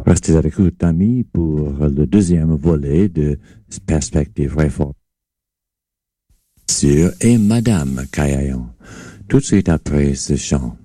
Restez à l'écoute, amis, pour le deuxième volet de Perspective Réforme. Monsieur et Madame Caillayon, tout de suite après ce chant.